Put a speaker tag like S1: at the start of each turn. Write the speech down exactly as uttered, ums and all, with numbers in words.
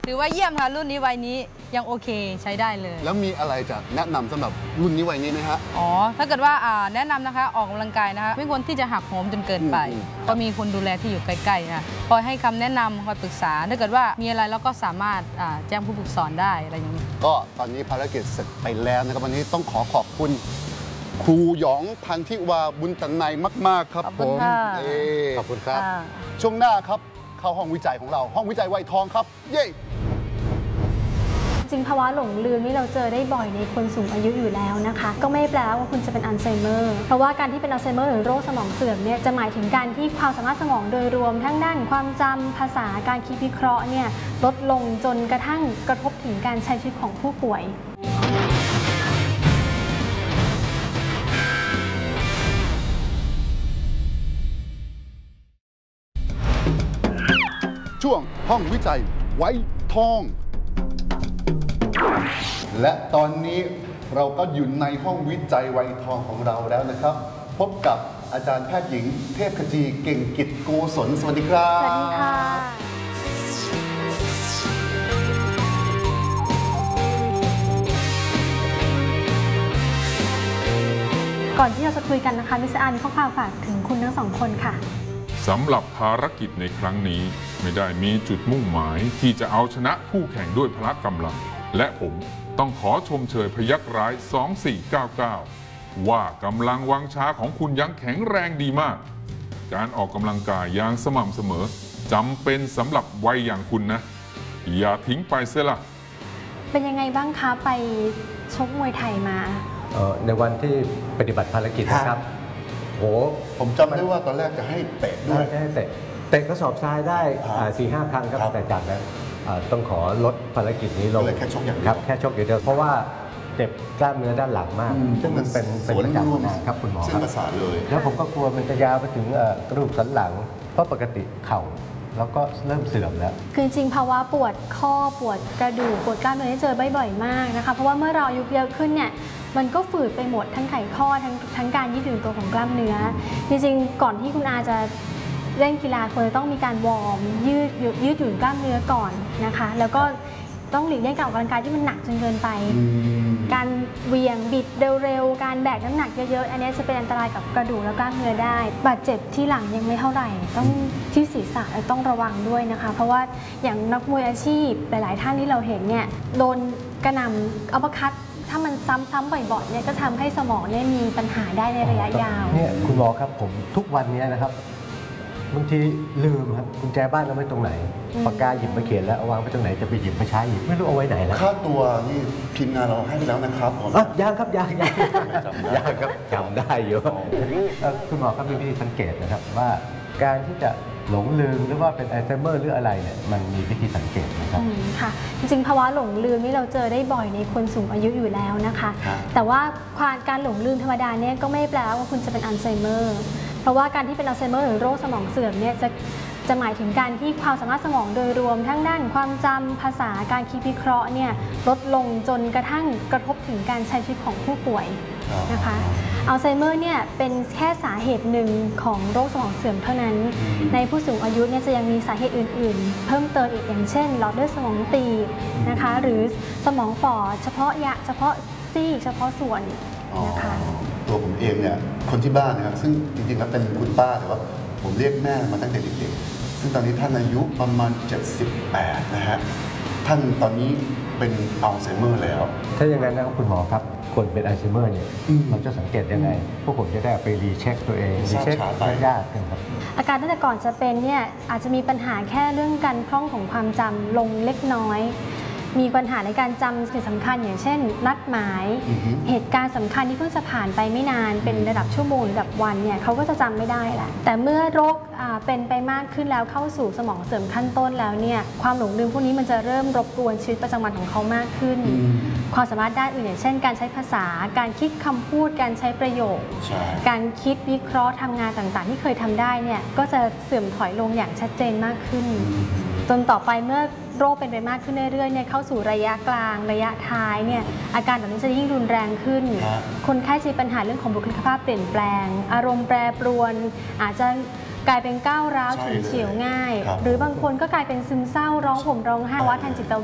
S1: ถือว่าเยี่ยมค่ะรุ่นนี้วัยนี้ยังโอเคใช้ได้เลย
S2: แล้วมีอะไรจะแนะนำสำหรับรุ่นนี้วัยนี้ไหมฮะ
S1: อ๋อถ้าเกิดว่าแนะนำนะคะออกกำลังกายนะคะไม่ควรที่จะหักโหมจนเกินไปก็มีคนดูแลที่อยู่ใกล้ๆนะคอยให้คำแนะนำคอยปรึกษาถ้าเกิดว่ามีอะไรเราก็สามารถแจ้งผู้ฝึกสอนได้อะไรอย่างนี้
S2: ก็ตอนนี้ภารกิจเสร็จไปแล้วนะครับวันนี้ต้องขอขอบคุณครูหยองพันธิวาบุญตนัยมากๆครับผมขอบคุณครับช่วงหน้าครับเข้าห้องวิจัยของเราห้องวิจัยวัยทองครับเย้
S3: จริงภาวะหลงลืมนี่เราเจอได้บ่อยในคนสูงอายุอยู่แล้วนะคะก็ไม่แปลว่าคุณจะเป็นอัลไซเมอร์เพราะว่าการที่เป็นอัลไซเมอร์หรือโรคสมองเสื่อมเนี่ยจะหมายถึงการที่ความสามารถสมองโดยรวมทั้งด้านความจำภาษาการคิดวิเคราะห์เนี่ยลดลงจนกระทั่งกระทบถึงการใช้ชีวิตของผู้ป่วย
S2: ช่วงห้องวิจัยไว้ทองและตอนนี้เราก็อยู่ในห้องวิจัยไวทองของเราแล้วนะครับพบกับอาจารย์แพทย์หญิงเทพขจีเก่งกิจโกศลสวัสดีครับ
S3: สวัสดีค่ะก่อนที่เราจะคุยกันนะคะมิสอันมีข้อความฝากถึงคุณทั้งสองคนค่ะ
S4: สำหรับภารกิจในครั้งนี้ไม่ได้มีจุดมุ่งหมายที่จะเอาชนะคู่แข่งด้วยพละกำลังและผมต้องขอชมเชยพยัคฆ์ร้ายสองสี่เก้าเก้าว่ากำลังวังชาของคุณยังแข็งแรงดีมากการออกกำลังกายอย่างสม่ำเสมอจำเป็นสำหรับวัยอย่างคุณนะอย่าทิ้งไปเสียละ
S3: เป็นยังไงบ้างคะไปชกมวยไทยมา
S5: ในวันที่ปฏิบัติภารกิจนะครับโห
S2: ผมจำได้ว่าตอนแรกจะให้เตะด้วย
S5: ให้เตะเตะกระสอบทรายได้สี่ห้าครั้งครับแต่จากนั้นต้องขอลดภารกิจนี้ลง
S2: แค่ชกอย่างเดียว
S5: ครับแค่ชกอย่างเดียวเพราะว่าเจ็บกล้ามเนื้อด้านหลังมากซึ่งมันเป็นเป็นประจำนะครับคุณหมอครับแล้วผมก็กลัวมันจะยาวไปถึงกระดูกสันหลังเพราะปกติเข่าแล้วก็เริ่มเสื่อมแล้ว
S3: คือจริงภาวะปวดข้อปวดกระดูกปวดกล้ามเนื้อเจอบ่อยๆมากนะคะเพราะว่าเมื่อเราอายุเยอะขึ้นเนี่ยมันก็ฝืดไปหมดทั้งไขข้อทั้งทั้งการยืดหยุ่นตัวของกล้ามเนื้อจริงๆก่อนที่คุณอาจะเล่นกีฬาควรจะต้องมีการวอร์มยืดยืดหยุ่นกล้ามเนื้อก่อนนะคะแล้วก็ต้องหลีกเลี่ยงการออกกำลังกายที่มันหนักจนเกินไปการเหวี่ยงบิดเร็วๆการแบกน้ำหนักเยอะๆอันนี้จะเป็นอันตรายกับกระดูกและกล้ามเนื้อได้บาดเจ็บที่หลังยังไม่เท่าไหร่ต้องที่ศีรษะต้องระวังด้วยนะคะเพราะว่าอย่างนักมวยอาชีพหลายๆท่านที่เราเห็นเนี่ยโดนกระหน่ำอัปคัตถ้ามันซ้ำๆบ่อยๆเนี่ยก็ทำให้สมองเนี่ยมีปัญหาได้ในระยะยาว
S5: เนี่ยคุณหมอครับผมทุกวันนี้นะครับบางทีลืมครับกุญแจบ้านเราไว้ตรงไหนปากกาหยิบมาเขียนแล้วเอาวางไว้ตรงไหนจะไปหยิบมาใช้อีกไม่รู้เอาไว้ไหนแล้ว
S2: ค่าตัวนี่ทีมงานเราให้ไปแล้วนะครับผม
S5: ยังครับยังยังยังครับจำได้อยู่คุณหมอครับมีวิธีสังเกตนะครับว่าการที่จะหลงลืมหรือว่าเป็นอัลไซเมอร์หรืออะไรเนี่ยมันมีวิธีสังเกตนะครับ
S3: ค่ะจริงๆภาวะหลงลืมนี่เราเจอได้บ่อยในคนสูงอายุอยู่แล้วนะคะแต่ว่าการหลงลืมธรรมดาเนี่ยก็ไม่แปลว่าคุณจะเป็นอัลไซเมอร์เพราะว่าการที่เป็นอัลไซเมอร์หรือโรคสมองเสื่อมเนี่ยจะจะหมายถึงการที่ความสามารถสมองโดยรวมทั้งด้านความจำภาษาการคิดวิเคราะห์เนี่ยลดลงจนกระทั่งกระทบถึงการใช้ชีวิตของผู้ป่วยนะคะอัลไซเมอร์เนี่ยเป็นแค่สาเหตุหนึ่งของโรคสมองเสื่อมเท่านั้นในผู้สูงอายุเนี่ยจะยังมีสาเหตุอื่นๆเพิ่มเติมอีกอย่างเช่นหลอดเลือดสมองตีบนะคะหรือสมองฝ่อเฉพาะยะเฉพาะซี่เฉพาะส่วนนะคะ
S2: ตัวผมเองเนี่ยคนที่บ้านนะครับซึ่งจริงๆแล้วเป็นคุณป้าแต่ว่าผมเรียกแม่มาตั้งแต่เด็กๆซึ่งตอนนี้ท่านอายุประมาณเจ็ดสิบแปดนะฮะท่านตอนนี้เป็นอัลไซเมอร์แล้ว
S5: ถ้าอย่างนั้นนะครับคุณหมอครับคนเป็นอัลไซเมอร์เนี่ยเราจะสังเกตยังไงพวกผมจะได้ไปรีเช็คตัวเองรีเช็คญาติกันครับ
S3: อาการตั้งแต่ก่อนจะเป็นเนี่ยอาจจะมีปัญหาแค่เรื่องการพร่องของความจำลงเล็กน้อยมีปัญหาในการจำสิ่งสำคัญอย่างเช่นนัดหมายเหตุการณ์สำคัญที่เพิ่งจะผ่านไปไม่นานเป็นระดับชั่วโมงหรือระดับวันเนี่ยเขาก็จะจำไม่ได้แหละแต่เมื่อโรคเป็นไปมากขึ้นแล้วเข้าสู่สมองเสื่อมขั้นต้นแล้วเนี่ยความหลงลืมพวกนี้มันจะเริ่มรบกวนชีวิตประจำวันของเขามากขึ้นความสามารถด้านอื่นอย่างเช่นการใช้ภาษาการคิดคำพูดการใช้ประโยคการคิดวิเคราะห์ทำงานต่างๆที่เคยทำได้เนี่ยก็จะเสื่อมถอยลงอย่างชัดเจนมากขึ้นจนต่อไปเมื่อโรคเป็นไปมากขึ้นเรื่อยๆเนี่ยเข้าสู่ระยะกลางระยะท้ายเนี่ยอาการแบบนี้จะยิ่งรุนแรงขึ้นคนไข้จะมีปัญหาเรื่องของบุคลิกภาพเปลี่ยนแปลงอารมณ์แปรปรวนอาจจะกลายเป็นก้าวร้าว
S2: ใช่
S3: ฉุนเฉียวง่าย
S2: ครับ
S3: หรือบางคนก็กลายเป็นซึมเศร้าร้องห่มร้องไห้ภาวะทางจิต